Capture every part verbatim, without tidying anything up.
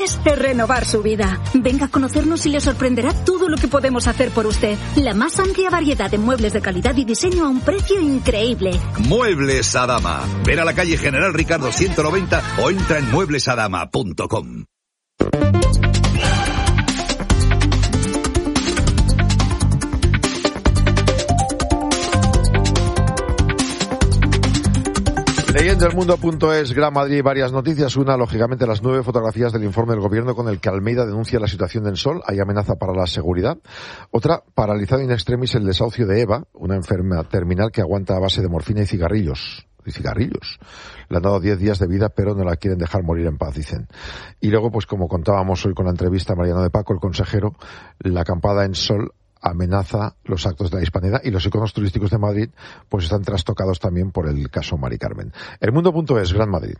De renovar su vida. Venga a conocernos y le sorprenderá todo lo que podemos hacer por usted. La más amplia variedad de muebles de calidad y diseño a un precio increíble. Muebles Adama. Ven a la calle General Ricardo ciento noventa o entra en muebles adama punto com. Leyendo el mundo punto es, Gran Madrid, varias noticias. Una, lógicamente, las nueve fotografías del informe del gobierno con el que Almeida denuncia la situación en Sol. Hay amenaza para la seguridad. Otra, paralizado in extremis el desahucio de Eva, una enferma terminal que aguanta a base de morfina y cigarrillos. Y cigarrillos. Le han dado diez días de vida, pero no la quieren dejar morir en paz, dicen. Y luego, pues como contábamos hoy con la entrevista a Mariano de Paco, el consejero, la acampada en Sol amenaza los actos de la Hispanidad y los iconos turísticos de Madrid pues están trastocados también por el caso Mari Carmen. El mundo punto es, Gran Madrid.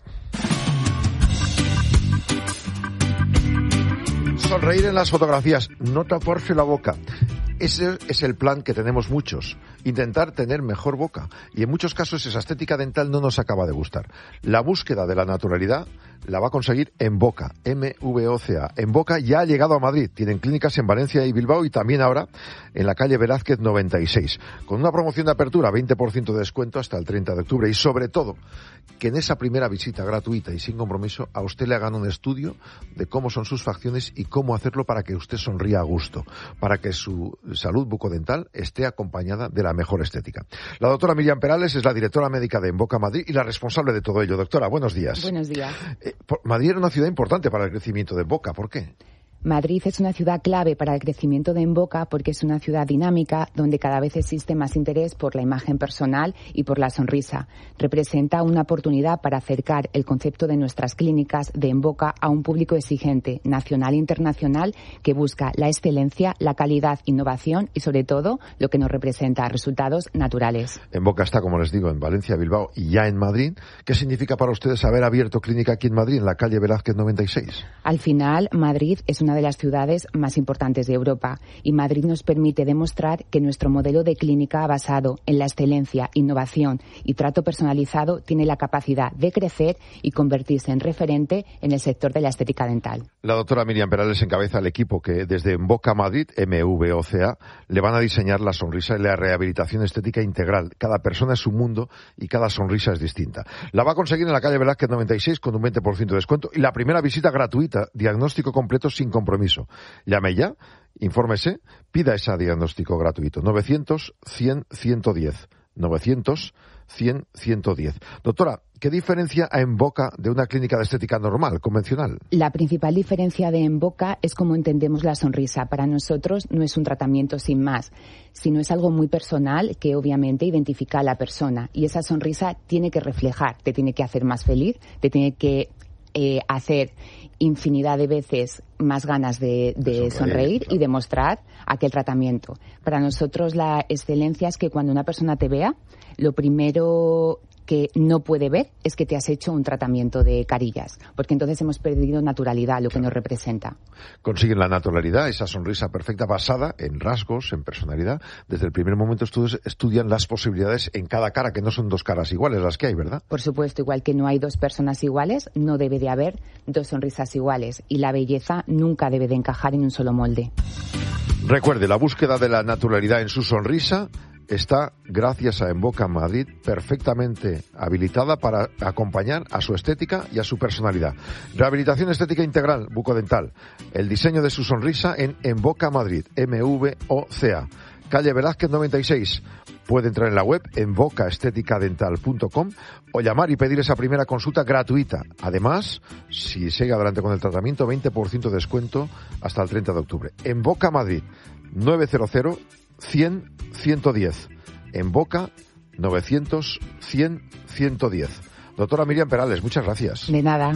Sonreír en las fotografías, no taparse la boca. Ese es el plan que tenemos muchos. Intentar tener mejor boca. Y en muchos casos esa estética dental no nos acaba de gustar. La búsqueda de la naturalidad la va a conseguir Emboca, M V O C A. Emboca ya ha llegado a Madrid. Tienen clínicas en Valencia y Bilbao y también ahora en la calle Velázquez noventa y seis. Con una promoción de apertura, veinte por ciento de descuento hasta el treinta de octubre. Y sobre todo, que en esa primera visita gratuita y sin compromiso a usted le hagan un estudio de cómo son sus facciones y cómo hacerlo para que usted sonría a gusto. Para que su salud bucodental esté acompañada de la mejor estética. La doctora Miriam Perales es la directora médica de Emboca Madrid y la responsable de todo ello. Doctora, buenos días. Buenos días. Eh, Madrid era una ciudad importante para el crecimiento de Emboca. ¿Por qué? Madrid es una ciudad clave para el crecimiento de Emboca porque es una ciudad dinámica donde cada vez existe más interés por la imagen personal y por la sonrisa. Representa una oportunidad para acercar el concepto de nuestras clínicas de Emboca a un público exigente, nacional e internacional, que busca la excelencia, la calidad, innovación y, sobre todo, lo que nos representa, resultados naturales. Emboca está, como les digo, en Valencia, Bilbao y ya en Madrid. ¿Qué significa para ustedes haber abierto clínica aquí en Madrid, en la calle Velázquez noventa y seis? Al final, Madrid es una de las ciudades más importantes de Europa y Madrid nos permite demostrar que nuestro modelo de clínica basado en la excelencia, innovación y trato personalizado tiene la capacidad de crecer y convertirse en referente en el sector de la estética dental. La doctora Miriam Perales encabeza el equipo que desde Emboca Madrid, M V O C A, le van a diseñar la sonrisa y la rehabilitación estética integral. Cada persona es su mundo y cada sonrisa es distinta. La va a conseguir en la calle Velázquez noventa y seis con un veinte por ciento de descuento y la primera visita gratuita, diagnóstico completo sin compromiso. Llame ya, infórmese, pida ese diagnóstico gratuito. novecientos, cien, ciento diez. novecientos, cien, ciento diez. Doctora, ¿qué diferencia a Emboca de una clínica de estética normal, convencional? La principal diferencia de Emboca es cómo entendemos la sonrisa. Para nosotros no es un tratamiento sin más, sino es algo muy personal que obviamente identifica a la persona. Y esa sonrisa tiene que reflejar, te tiene que hacer más feliz, te tiene que eh, hacer infinidad de veces más ganas de, de, de sonreír, sonreír claro. Y demostrar aquel tratamiento. Para nosotros la excelencia es que cuando una persona te vea, lo primero que no puede ver es que te has hecho un tratamiento de carillas, porque entonces hemos perdido naturalidad, lo que nos representa. Consiguen la naturalidad, esa sonrisa perfecta basada en rasgos, en personalidad. Desde el primer momento estudios, estudian las posibilidades en cada cara, que no son dos caras iguales las que hay, ¿verdad? Por supuesto, igual que no hay dos personas iguales, no debe de haber dos sonrisas iguales, y la belleza nunca debe de encajar en un solo molde. Recuerde, la búsqueda de la naturalidad en su sonrisa está, gracias a Emboca Madrid, perfectamente habilitada para acompañar a su estética y a su personalidad. Rehabilitación estética integral bucodental. El diseño de su sonrisa en Emboca Madrid, M V O C A. Calle Velázquez noventa y seis. Puede entrar en la web emboca estética dental punto com o llamar y pedir esa primera consulta gratuita. Además, si sigue adelante con el tratamiento, veinte por ciento de descuento hasta el treinta de octubre. Emboca Madrid, nueve cero cero, cien, ciento diez. Emboca, novecientos, cien, ciento diez. Doctora Miriam Perales, muchas gracias. De nada.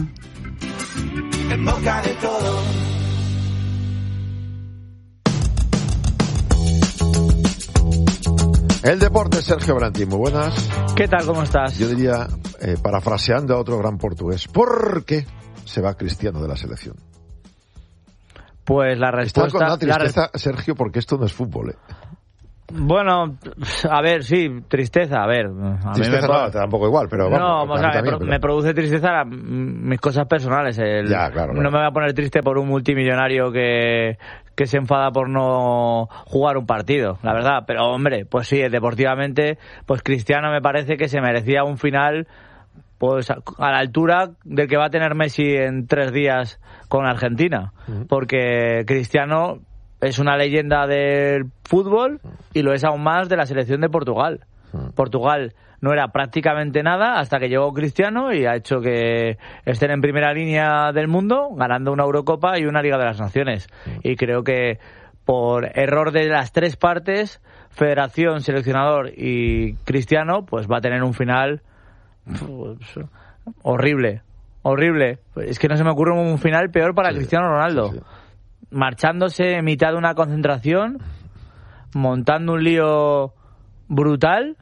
En boca de todo. El deporte, Sergio Branti, muy buenas. ¿Qué tal, cómo estás? Yo diría, eh, parafraseando a otro gran portugués, ¿por qué se va Cristiano de la selección? Pues la respuesta... Está con la tristeza, la... Sergio, porque esto no es fútbol, ¿eh? Bueno, a ver, sí, tristeza, a ver. A tristeza mí me no, te da un poco igual, pero vamos. No, o sea, también, me, pero... me produce tristeza la, mis cosas personales. El, ya, claro, claro. No me voy a poner triste por un multimillonario que, que se enfada por no jugar un partido, la verdad. Pero, hombre, pues sí, deportivamente, pues Cristiano me parece que se merecía un final pues a la altura del que va a tener Messi en tres días con Argentina. Uh-huh. Porque Cristiano es una leyenda del fútbol y lo es aún más de la selección de Portugal. Uh-huh. Portugal no era prácticamente nada hasta que llegó Cristiano y ha hecho que estén en primera línea del mundo, ganando una Eurocopa y una Liga de las Naciones. Uh-huh. Y creo que por error de las tres partes, Federación, Seleccionador y Cristiano, pues va a tener un final pues, horrible, horrible. Es que no se me ocurre un final peor para sí, Cristiano Ronaldo. Sí, sí. Marchándose en mitad de una concentración, montando un lío brutal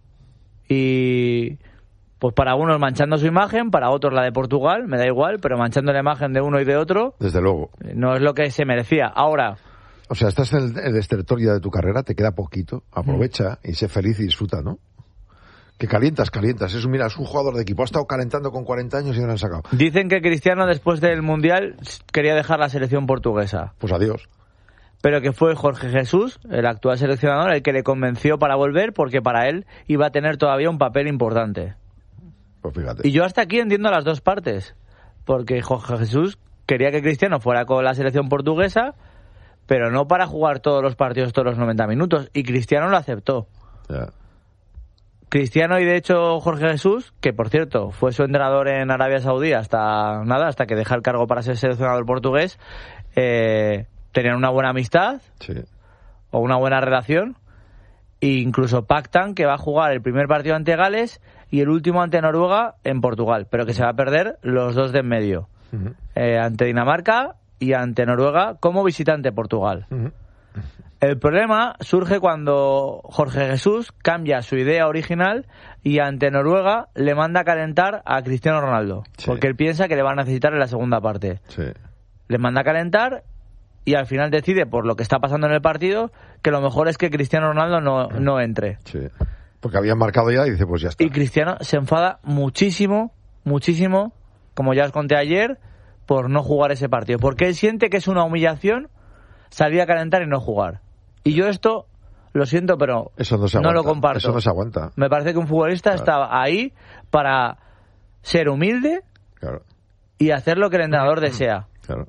y pues para unos manchando su imagen, para otros la de Portugal, me da igual, pero manchando la imagen de uno y de otro, desde luego, no es lo que se merecía. Ahora, o sea, estás en el, el estertorio de tu carrera, te queda poquito, aprovecha mm. y sé feliz y disfruta, ¿no? Que calientas, calientas. Es, mira, es un jugador de equipo. Ha estado calentando con cuarenta años y no lo han sacado. Dicen que Cristiano, después del Mundial, quería dejar la selección portuguesa. Pues adiós. Pero que fue Jorge Jesús, el actual seleccionador, el que le convenció para volver, porque para él iba a tener todavía un papel importante. Pues fíjate. Y yo hasta aquí entiendo las dos partes. Porque Jorge Jesús quería que Cristiano fuera con la selección portuguesa, pero no para jugar todos los partidos todos los noventa minutos. Y Cristiano lo aceptó. Ya. Yeah. Cristiano y de hecho Jorge Jesús, que por cierto fue su entrenador en Arabia Saudí hasta nada, hasta que deja el cargo para ser seleccionador portugués, eh, tenían una buena amistad sí. o una buena relación e incluso pactan que va a jugar el primer partido ante Gales y el último ante Noruega en Portugal, pero que se va a perder los dos de en medio, uh-huh. eh, ante Dinamarca y ante Noruega como visitante Portugal. Uh-huh. El problema surge cuando Jorge Jesús cambia su idea original y ante Noruega le manda a calentar a Cristiano Ronaldo, sí. porque él piensa que le va a necesitar en la segunda parte. Sí. Le manda a calentar y al final decide, por lo que está pasando en el partido, que lo mejor es que Cristiano Ronaldo no, no entre. Sí. Porque habían marcado ya y dice, pues ya está. Y Cristiano se enfada muchísimo, muchísimo, como ya os conté ayer, por no jugar ese partido. Porque él siente que es una humillación salir a calentar y no jugar. Y yo esto, lo siento, pero Eso no, se no aguanta. lo comparto. Eso no se aguanta. Me parece que un futbolista claro. está ahí para ser humilde claro. y hacer lo que el entrenador desea. Claro.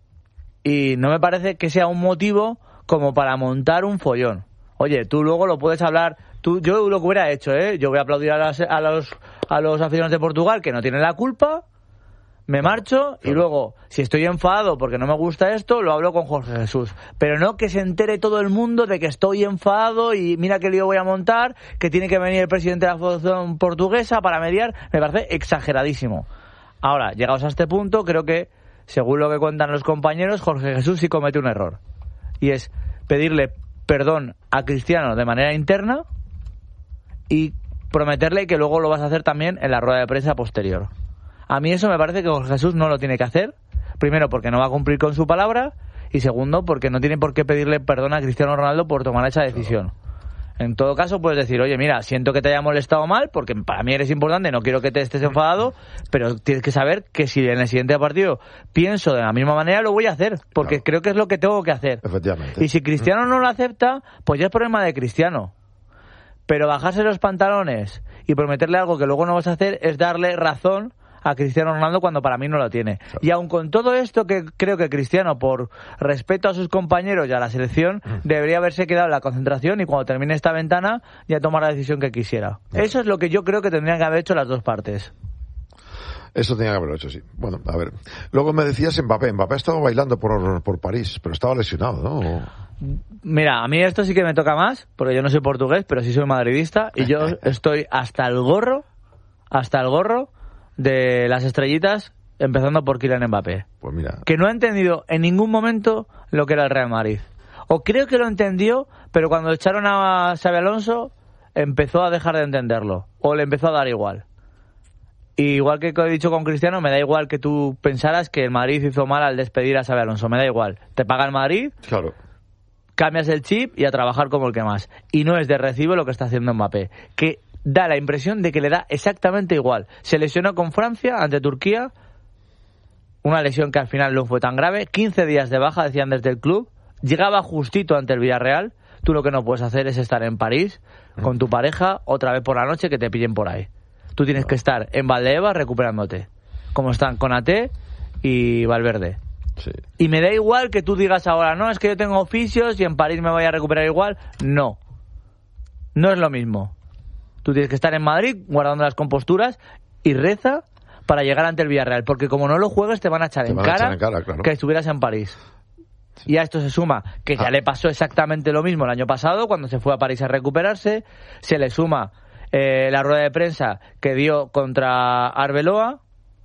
Y no me parece que sea un motivo como para montar un follón. Oye, tú luego lo puedes hablar. Tú, yo lo que hubiera hecho, ¿eh? Yo voy a aplaudir a, las, a, los, a los aficionados de Portugal que no tienen la culpa. Me marcho claro. y luego, si estoy enfadado porque no me gusta esto, lo hablo con Jorge Jesús. Pero no que se entere todo el mundo de que estoy enfadado y mira qué lío voy a montar, que tiene que venir el presidente de la Federación Portuguesa para mediar. Me parece exageradísimo. Ahora, llegados a este punto, creo que, según lo que cuentan los compañeros, Jorge Jesús sí comete un error. Y es pedirle perdón a Cristiano de manera interna y prometerle que luego lo vas a hacer también en la rueda de prensa posterior. A mí eso me parece que Jorge Jesús no lo tiene que hacer. Primero, porque no va a cumplir con su palabra. Y segundo, porque no tiene por qué pedirle perdón a Cristiano Ronaldo por tomar esa decisión. En todo caso, puedes decir, oye, mira, siento que te haya molestado mal, porque para mí eres importante, no quiero que te estés enfadado, pero tienes que saber que si en el siguiente partido pienso de la misma manera, lo voy a hacer, porque claro. creo que es lo que tengo que hacer. Efectivamente. Y si Cristiano no lo acepta, pues ya es problema de Cristiano. Pero bajarse los pantalones y prometerle algo que luego no vas a hacer es darle razón a Cristiano Ronaldo cuando para mí no lo tiene. Claro. Y aun con todo esto, que creo que Cristiano, por respeto a sus compañeros y a la selección, mm. debería haberse quedado en la concentración y cuando termine esta ventana ya tomar la decisión que quisiera. Claro. Eso es lo que yo creo que tendrían que haber hecho las dos partes. Eso tenía que haberlo hecho, sí. Bueno, a ver. Luego me decías Mbappé. Mbappé ha estado bailando por, por París, pero estaba lesionado, ¿no? Mira, a mí esto sí que me toca más, porque yo no soy portugués, pero sí soy madridista, y yo estoy hasta el gorro, hasta el gorro de las estrellitas, empezando por Kylian Mbappé. Pues mira. Que no ha entendido en ningún momento lo que era el Real Madrid. O creo que lo entendió, pero cuando echaron a Xabi Alonso, empezó a dejar de entenderlo. O le empezó a dar igual. Y igual que he dicho con Cristiano, me da igual que tú pensaras que el Madrid hizo mal al despedir a Xabi Alonso. Me da igual. Te paga el Madrid. Claro. cambias el chip y a trabajar como el que más. Y no es de recibo lo que está haciendo Mbappé, que da la impresión de que le da exactamente igual. Se lesionó con Francia ante Turquía, una lesión que al final no fue tan grave, quince días de baja, decían desde el club, llegaba justito ante el Villarreal. Tú lo que no puedes hacer es estar en París con tu pareja otra vez por la noche que te pillen por ahí. Tú tienes que estar en Valdebebas recuperándote, como están Konaté y Valverde. Sí. Y me da igual que tú digas ahora, no, es que yo tengo oficios y en París me voy a recuperar igual. No, no es lo mismo. Tú tienes que estar en Madrid guardando las composturas y reza para llegar ante el Villarreal, porque como no lo juegues te van a echar, te en, van cara a echar en cara claro. que estuvieras en París. Sí. Y a esto se suma que ya ah. le pasó exactamente lo mismo el año pasado cuando se fue a París a recuperarse. Se le suma eh, la rueda de prensa que dio contra Arbeloa.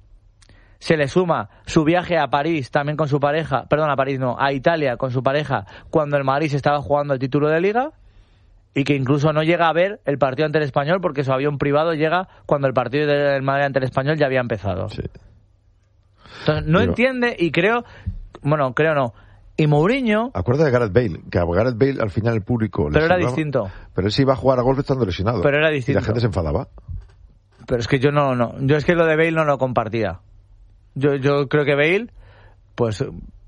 Se le suma su viaje a París también con su pareja, perdón, a París no, a Italia con su pareja cuando el Madrid se estaba jugando el título de Liga. Y que incluso no llega a ver el partido ante el Español porque su avión privado llega cuando el partido del Madrid ante el Español ya había empezado. Sí. Entonces no Pero... entiende y creo, bueno, creo no. Y Mourinho... Acuérdate de Gareth Bale, que a Gareth Bale al final el público... Pero era distinto. Pero él se iba a jugar a golf estando lesionado. Pero era distinto. Y la gente se enfadaba. Pero es que yo no, no, yo es que lo de Bale no lo compartía. Yo, yo creo que Bale, pues...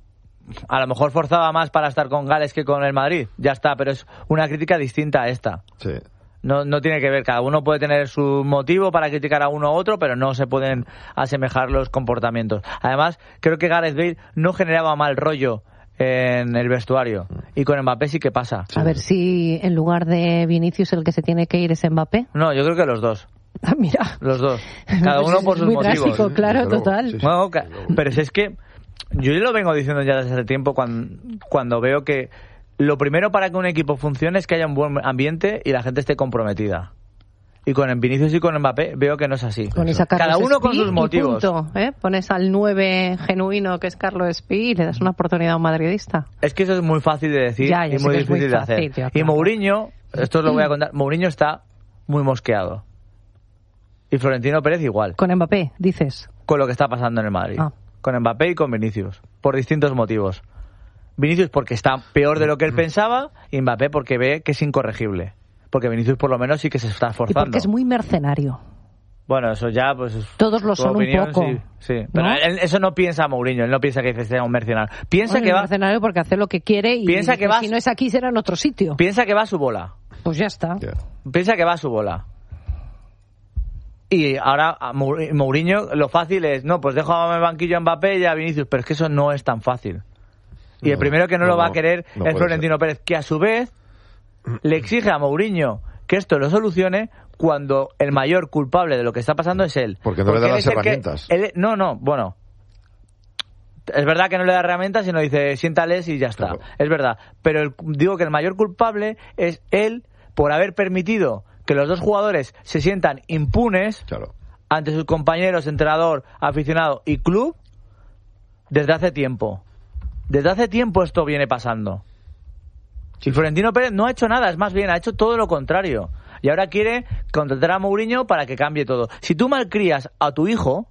a lo mejor forzaba más para estar con Gales que con el Madrid, ya está, pero es una crítica distinta a esta. Sí. No, no tiene que ver, cada uno puede tener su motivo para criticar a uno u otro, pero no se pueden asemejar los comportamientos. Además, creo que Gareth Bale no generaba mal rollo en el vestuario, y con Mbappé sí que pasa. A ver si en lugar de Vinicius el que se tiene que ir es Mbappé. No, yo creo que los dos. Ah, mira. Los dos. Cada uno por sus muy motivos. Drástico, claro, sí, total. Sí, sí. Bueno, pero si es que yo lo vengo diciendo ya desde hace tiempo cuando, cuando veo que lo primero para que un equipo funcione es que haya un buen ambiente y la gente esté comprometida. Y con Vinicius y con Mbappé veo que no es así. Pones a Cada uno con sus motivos. Punto, ¿eh? Pones al nueve genuino que es Carlos Espí y le das una oportunidad a un madridista. Es que eso es muy fácil de decir ya, ya y muy difícil muy de hacer. Fácil, tío, y claro. Mourinho, esto os lo voy a contar, Mourinho está muy mosqueado. Y Florentino Pérez igual. Con Mbappé, dices. Con lo que está pasando en el Madrid. Ah. Con Mbappé y con Vinicius. Por distintos motivos. Vinicius porque está peor de lo que él pensaba y Mbappé porque ve que es incorregible. Porque Vinicius por lo menos sí que se está esforzando. Y porque es muy mercenario. Bueno, eso ya, pues... Todos lo son opinión, un poco. Sí, sí. Pero ¿no? él, eso no piensa Mourinho, él no piensa que sea un mercenario. Piensa bueno, que va... mercenario porque hace lo que quiere y piensa que va... si no es aquí será en otro sitio. Piensa que va a su bola. Pues ya está. Yeah. Piensa que va a su bola. Y ahora a Mourinho lo fácil es, no, pues dejo a mi banquillo a Mbappé y a Vinicius, pero es que eso no es tan fácil. Y no, el primero que no, no lo va a querer no, no es Florentino ser. Pérez, que a su vez le exige a Mourinho que esto lo solucione cuando el mayor culpable de lo que está pasando es él. Porque no Porque le da las herramientas. Que, él, no, no, bueno. Es verdad que no le da herramientas, sino dice, siéntales y ya está. Claro. Es verdad. Pero el, digo que el mayor culpable es él por haber permitido que los dos jugadores se sientan impunes claro. ante sus compañeros, entrenador, aficionado y club desde hace tiempo. Desde hace tiempo esto viene pasando. Y Florentino Pérez no ha hecho nada, es más bien, ha hecho todo lo contrario. Y ahora quiere contratar a Mourinho para que cambie todo. Si tú malcrías a tu hijo,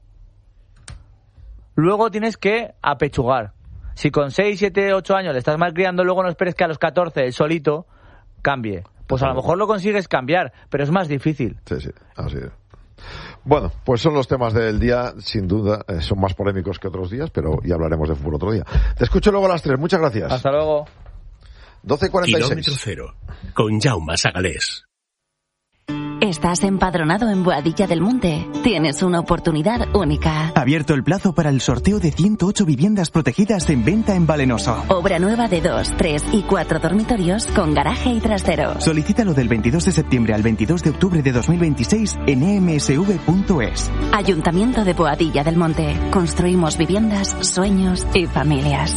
luego tienes que apechugar. Si con seis, siete, ocho años le estás malcriando, luego no esperes que a los catorce él solito cambie. Pues a lo mejor lo consigues cambiar, pero es más difícil. Sí, sí, así es. Bueno, pues son los temas del día, sin duda, eh, son más polémicos que otros días, pero ya hablaremos de fútbol otro día. Te escucho luego a las tres, muchas gracias. Hasta luego. doce cuarenta y seis. Kilómetro cero, con Jaume Sagalés. ¿Estás empadronado en Boadilla del Monte? Tienes una oportunidad única. Abierto el plazo para el sorteo de ciento ocho viviendas protegidas en venta en Valenoso. Obra nueva de dos, tres y cuatro dormitorios con garaje y trastero. Solicítalo del veintidós de septiembre al veintidós de octubre de dos mil veintiséis en e m s v punto es. Ayuntamiento de Boadilla del Monte. Construimos viviendas, sueños y familias.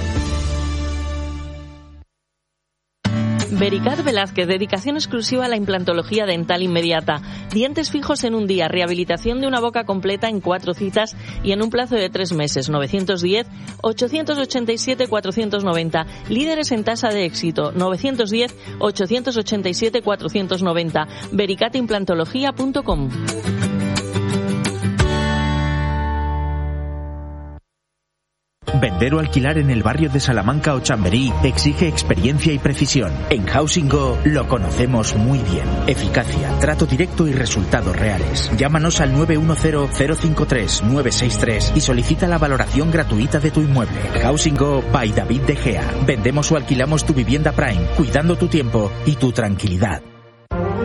Vericat Velázquez, dedicación exclusiva a la implantología dental inmediata. Dientes fijos en un día, rehabilitación de una boca completa en cuatro citas y en un plazo de tres meses. novecientos diez, ochocientos ochenta y siete, cuatrocientos noventa. Líderes en tasa de éxito. novecientos diez, ochocientos ochenta y siete, cuatrocientos noventa. vericat implantología punto com. Vender o alquilar en el barrio de Salamanca o Chamberí exige experiencia y precisión. En Housing Go lo conocemos muy bien. Eficacia, trato directo y resultados reales. Llámanos al nueve uno cero, cero cinco tres, nueve seis tres y solicita la valoración gratuita de tu inmueble. Housing Go by David De Gea. Vendemos o alquilamos tu vivienda Prime, cuidando tu tiempo y tu tranquilidad.